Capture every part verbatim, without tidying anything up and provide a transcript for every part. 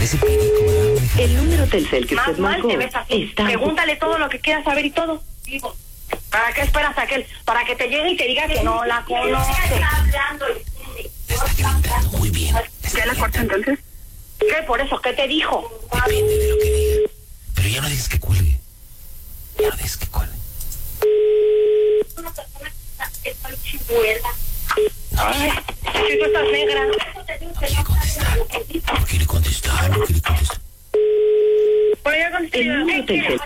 parece perico, ¿verdad? El número Telcel que Más usted mal marcó te ves así. está... Pregúntale todo lo que quieras saber y todo. Digo, ¿para qué esperas a aquel? Para que te llegue y te diga que no la conoce. Está gritando muy bien. ¿Ya la corta entonces? ¿Qué? ¿Por eso? ¿Qué te dijo? Depende de lo que diga. Pero ya no dejes que cuelgue. Ya no dejes que cuelgue. Ay, si tú estás negra. No quiere contestar. No quiere contestar, no quiere contestar. Por allá contesté. El número Telcel.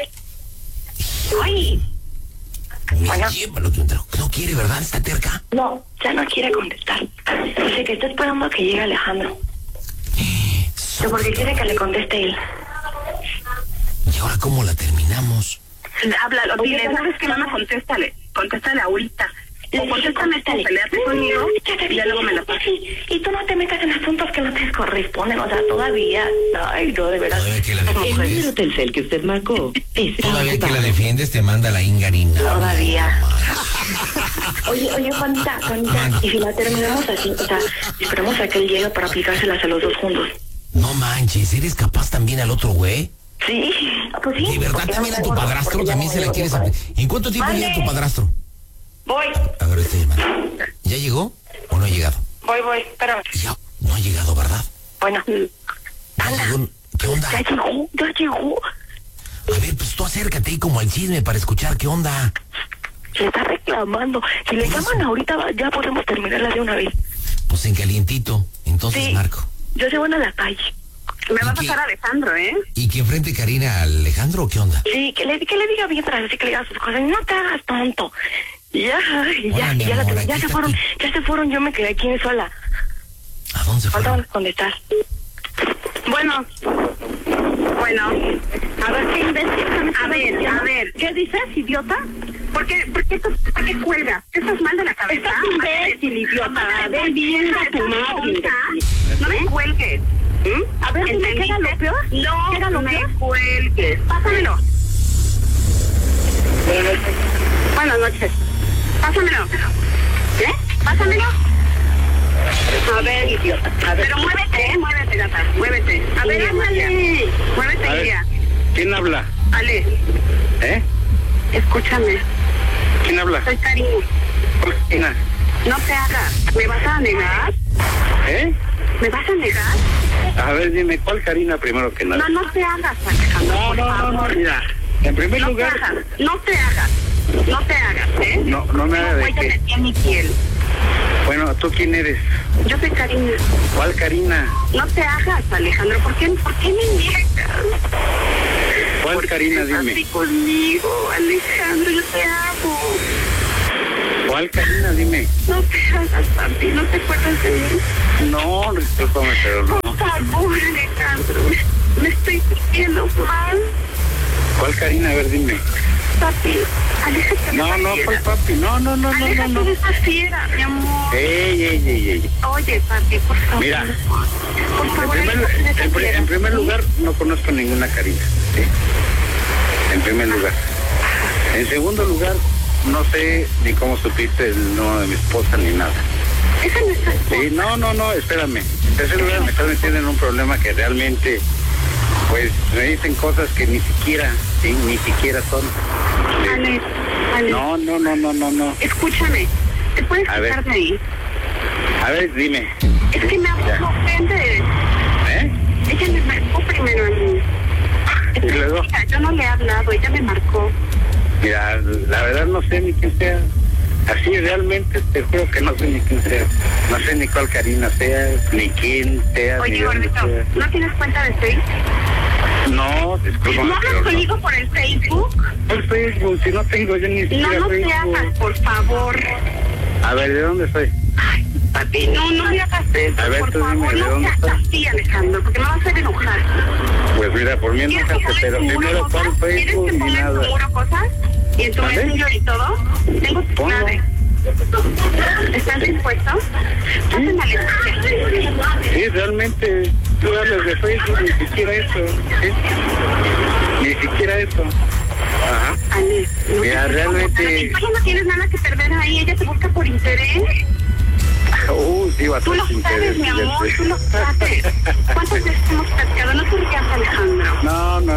Ay. Me lleva lo que no quiere, ¿verdad? Está terca. No, ya no quiere contestar. Dice que está esperando a que llegue Alejandro. Que porque quiere que le conteste él. ¿Y ahora cómo la terminamos? Háblalo, dile, ¿sabes qué, mamá? Contéstale. Contéstale ahorita. O contéstame tú, peleate conmigo y ya luego me la pasas. Y tú no te metas en asuntos que no te corresponden, o sea, todavía... Ay, no, de verdad. Todavía que la El defiendes, número Telcel que usted marcó está todavía que la ocupado. defiendes te manda la ingarina. Todavía. Oye, oye, Juanita, Juanita, y si la terminamos así, o sea, esperamos a que él llegue para aplicárselas a los dos juntos. No manches, ¿eres capaz también al otro güey? Sí, pues sí. ¿De verdad también a tu padrastro también se la quieres hacer? ¿En cuánto tiempo Mande. llega tu padrastro? Voy, A ver, estoy llamando. ¿Ya llegó o no ha llegado? voy, voy, espérame. Ya, no ha llegado, ¿verdad? Bueno, Ya llegó. ¿Qué onda? ya llegó, ya llegó. A ver, pues tú acércate ahí como al chisme para escuchar qué onda. Se está reclamando. Si le llaman ahorita, ya podemos terminarla de una vez. Pues en calientito. Entonces, Sí. Marco. Yo se van a la calle. Me va a ¿Y qué? pasar Alejandro, ¿eh? ¿Y que enfrente Karina a Alejandro o qué onda? Sí, que le, que le diga bien tras así que le diga sus cosas. No te hagas tonto. Ya, ay, ya, Hola, mi ya, la- amor, ya aquí se está fueron, tu- ya se fueron, yo me quedé aquí sola. ¿A dónde se Faltaban fueron? contestar. Bueno, bueno, a ver qué imbécil. A ver, a ver, ¿qué dices, idiota? ¿Por qué, por qué, tú- por qué cuelgas? ¿Estás mal de la cabeza? Estás imbécil, idiota. A ver, bien a tu madre. No me cuelgues. ¿Mm? A ver, dime, ¿qué era lo peor? No, ¿qué era lo me cuelgues. Pásamelo. Buenas noches. Pásamelo. ¿Qué? Pásamelo. A ver, idiota. A ver. Pero muévete, ¿eh? Muévete, gata. Muévete. A ver, ándale. Muévete, A ver, Lidia. ¿quién habla? Ale, ¿Eh? escúchame. ¿Quién habla? Soy Karina. Cristina. No te hagas. ¿Me vas a negar? ¿Eh? ¿Me vas a negar? A ver, dime, ¿cuál Karina primero que nada? No, no te hagas, Alejandro. No, por no, no, no, favor. mira. En primer No te lugar, hagas. No te hagas. No te hagas, ¿eh? no, no me haga de huella qué. metí en mi piel. Bueno, ¿tú quién eres? Yo soy Karina. ¿Cuál Karina? No te hagas, Alejandro. ¿Por qué, por qué me niegas? ¿Cuál Karina? Estás Dime. así conmigo, Alejandro. Yo te amo. ¿Cuál Karina? Dime. No te hagas, papi. ¿No te acuerdas de mí? No, discúlpame, pero no. Por favor, Alejandro. Me, me estoy sintiendo mal. ¿Cuál Karina? A ver, dime. Papi, aléjate de No, esa no, fiera. ¿cuál papi? No, no, no, no, no, Aléjate no. de esa fiera, mi amor. Ey, ey, ey, ey. Oye, papi, por favor. Mira, Por En favor, primer, aléjate de esa en, pri- fiera. en primer lugar, no conozco ninguna Karina. ¿Sí? En primer lugar. En segundo lugar, no sé ni cómo supiste el nombre de mi esposa ni nada. Esa no es tu esposa. Sí, no, no, no, espérame. En tercer lugar, me estás metiendo en un problema que realmente, pues, me dicen cosas que ni siquiera, sí, ni siquiera son. Sí. Ale, Ale, No, no, no, no, no, no. escúchame. ¿Te puedes A ver. quitar de ahí? A ver, dime. Es que me Ya. ofende. ¿Eh? Ella me marcó primero a mí. Es Y luego, mentira, yo no le he hablado, ella me marcó. mira, la verdad no sé ni quién sea. Así realmente te juro que no sé ni quién sea. No sé ni cuál Karina sea, ni quién sea, ni Oye, de dónde gordito, sea. ¿no tienes cuenta de Facebook? No, discúlpame, ¿No hablas pero no. conmigo por el Facebook? Por Facebook, si no tengo yo ni No, siquiera no te Facebook. hagas, por favor. A ver, ¿de dónde soy? Ay, papi, no, no me hagas eso, A ver, por tú dime, favor, ¿de no dónde seas estás? así, Alejandro, porque me vas a hacer enojar. Pues mira, por mí ¿Quieres que enójate, ponga pero en tu primero muro cuál cosas? ¿Quieres Facebook que ni ponga en tu nada. muro cosas? ¿Y en tu ¿Vale? Messenger y todo? Tengo tu Ponlo. clave. ¿Estás dispuesto? Pásame a la Sí, realmente, tú hablas de Facebook, ni siquiera eso. ¿Sí? Ni siquiera eso. Ajá. Ale, no Mira, te realmente- Tú ya no tienes nada que perder ahí, ella te busca por interés. Uh, sí, Tú bastante lo sabes, interés, mi amor, fíjate. tú lo sabes. ¿Cuántas veces hemos platicado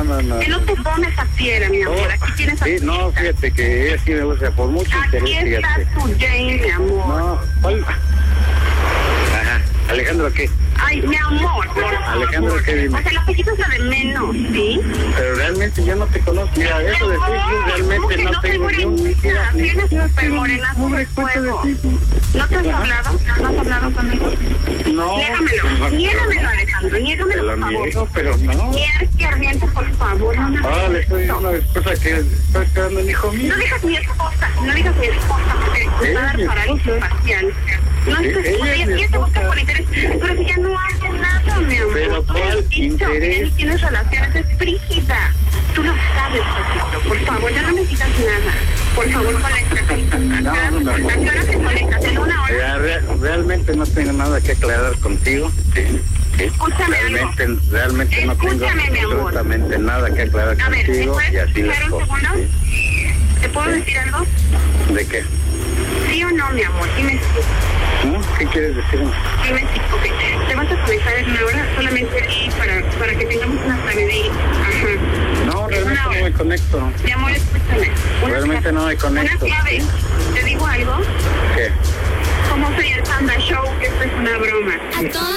no, no. Que no te pones a fiera, mi amor. Aquí tienes a Sí, tu no, hija. fíjate que ella sí me gusta por mucho Aquí interés, está fíjate. tu Jane, mi amor. No, ¿cuál? Ajá, Alejandro, ¿qué? Ay, mi amor, por Alejandro, favor. ¿qué dime? O sea, el apellido es la de menos, ¿sí? Pero realmente yo no te conozco. Mira, eso de Facebook realmente no, no tengo ni un... morenita, tienes súper morena No como me el cuenta de fuego. ti. ¿No te has hablado? ¿No has hablado conmigo? No. Niégamelo, niégamelo, Alejandro, Te niégamelo, lo por favor. niego, pero no. Quieres ardiente, por favor. No, me Ah, le estoy diciendo a mi esposa que estoy esperando un hijo mío. no digas mi esposa, no digas mi esposa, porque me va a dar Ella es mi parálisis esposa. facial. No Eh, estés ella con es ella, mi ella te busca esposa. por interés, pero si ya no hace nada, mi amor. Pero Tú ¿cuál has dicho que interés? él tienes relaciones, es frígida. Tú lo sabes, Paquito. Por favor, ya no me digas nada. Por favor, conéctate. No, no, no. ¿A qué hora te conectas? ¿En una hora? Ya, re- realmente no tengo nada que aclarar contigo. Sí, sí. Escúchame algo. Realmente, realmente no tengo Escúchame, mi amor. absolutamente nada que aclarar A ver, ¿me contigo puedes y así las escuchar un cosas. segundo? ¿Sí? ¿Te puedo decir algo? ¿De qué? ¿Sí o no, mi amor? Dime sí. ¿Mm? ¿Qué quieres decir? Dime sí. Ok. Te vas a conectar en una hora solamente ahí para, para que tengamos una planeadilla. Ajá. No, En realmente una no hora. me conecto. Mi amor, escúchame. Una Realmente clave- no me conecto. Una clave. ¿Te digo algo? ¿Qué? Como soy el Panda Show, esto es una broma. A toda